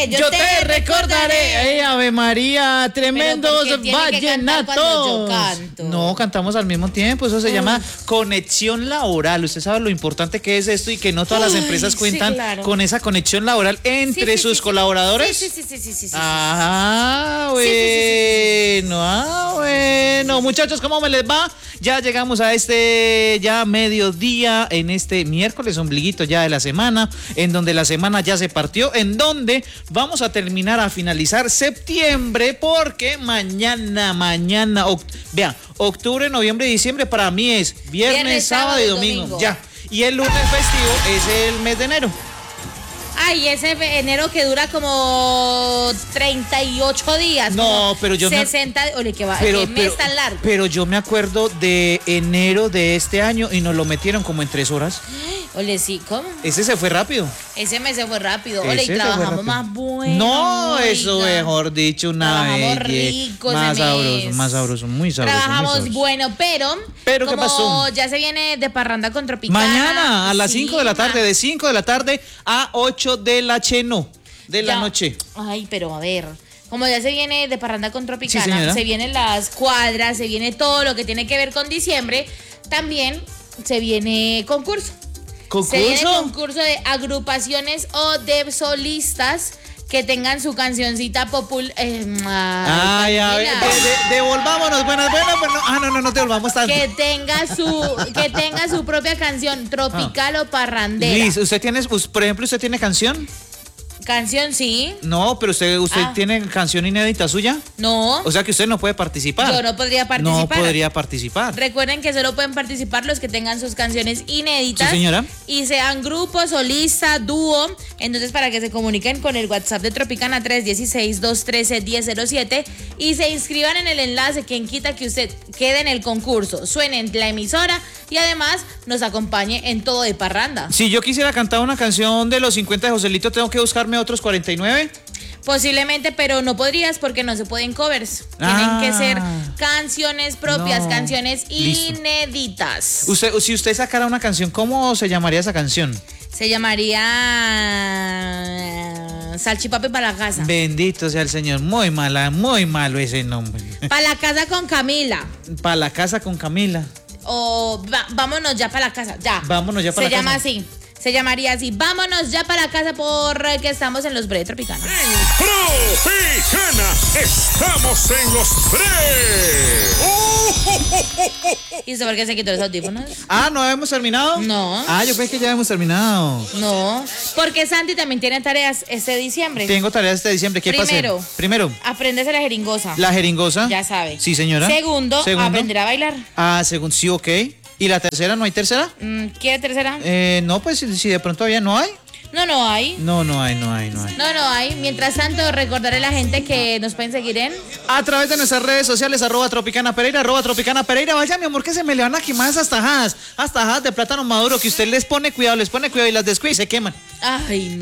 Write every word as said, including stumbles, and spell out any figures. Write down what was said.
qué? Yo, yo te, te recordaré. Ay, Ave María, tremendos vallenatos. No, cantamos al mismo tiempo. Eso se Uy. llama conexión laboral. Usted sabe lo importante que es esto y que no todas Uy, las empresas cuentan sí, claro. con esa conexión laboral entre sí, sí, sus sí, colaboradores. Sí, sí, sí, sí, sí, sí. Ah, bueno. Sí, sí, sí, sí, sí. Ah, bueno. Muchachos, ¿cómo me les va? Ya llegamos a este ya mediodía en este miércoles, ombliguito ya de la semana, en donde la semana ya se partió, en donde vamos a terminar a finalizar septiembre, porque mañana, mañana, oct- vean, octubre, noviembre y diciembre para mí es viernes, viernes sábado y domingo, domingo, ya. Y el lunes festivo es el mes de enero. Ay, ese enero que dura como treinta y ocho días. No, pero yo sesenta, me... ole, que va, pero, qué mes pero, tan largo. Pero yo me acuerdo de enero de este año y nos lo metieron como en tres horas. Ole, sí, ¿cómo? Ese se fue rápido. Ese mes se fue rápido. Ole, ese y trabajamos más bueno. No, eso mejor dicho, una trabajamos belle, rico más ese sabroso, mes. más sabroso, muy sabroso. Trabajamos muy sabroso. bueno, pero, pero como ¿qué pasó? ya se viene de parranda con Tropicana. Mañana a las sí, cinco de la tarde, de cinco de la tarde a ocho de la cheno, de ya. la noche. Ay, pero a ver... Como ya se viene de parranda con Tropicana, sí, se vienen las cuadras, se viene todo lo que tiene que ver con diciembre, también se viene concurso. ¿Concurso? Se viene concurso de agrupaciones o de solistas que tengan su cancioncita popular. Eh, ay, a ver, de, de, devolvámonos, buenas, buenas, bueno, ah, no, no, no devolvamos tanto. Que tenga su, que tenga su propia canción, tropical ah. o parrandera. Liz, ¿usted tiene, por ejemplo, usted tiene canción? Canción, sí. No, pero usted, usted ah. tiene canción inédita suya. No. O sea que usted no puede participar. Yo no podría participar. No podría participar. Recuerden que solo pueden participar los que tengan sus canciones inéditas. Sí, señora. Y sean grupo, solista, dúo. Entonces, para que se comuniquen con el WhatsApp de Tropicana tres uno seis, dos uno tres, uno cero cero siete y se inscriban en el enlace. Quien quita que usted quede en el concurso, suene en la emisora y además nos acompañe en todo de parranda. Si yo quisiera cantar una canción de los cincuenta de Joselito, ¿tengo que buscarme otros cuarenta y nueve? Posiblemente, pero no podrías porque no se pueden covers. Ah, Tienen que ser canciones propias, no. canciones Listo. inéditas. Usted, si usted sacara una canción, ¿cómo se llamaría esa canción? Se llamaría Salchipapi para la casa. Bendito sea el Señor. Muy mala, muy malo ese nombre. Para la casa con Camila. Para la casa con Camila. O va, vámonos ya para la casa, ya. Vámonos ya para la casa. Se llama así. Se llamaría así. Vámonos ya para la casa porque estamos en los Bre Tropicana. Tropicana, estamos en los Bre. ¿Y usted por qué se quitó los audífonos? Ah, ¿no habíamos terminado? No. Ah, yo pensé que ya habíamos terminado. No, porque Santi también tiene tareas este diciembre. Tengo tareas este diciembre. ¿Qué pasa? Primero, Primero, apréndese la jeringosa. La jeringosa. Ya sabe. Sí, señora. Segundo, Segundo. aprender a bailar. Ah, segundo, sí, ok. ¿Y la tercera? ¿No hay tercera? Mm, ¿Quiere tercera? Eh, no, pues si, si de pronto todavía no hay. No, no hay. No, no hay, no hay, no hay. No, no hay. Mientras tanto, recordaré a la gente que nos pueden seguir en... A través de nuestras redes sociales, arroba Tropicana Pereira, arroba Tropicana Pereira. Vaya, mi amor, que se me le van a quemar esas tajadas. Las tajadas de plátano maduro que usted les pone cuidado, les pone cuidado y las descuida y se queman. Ay, no.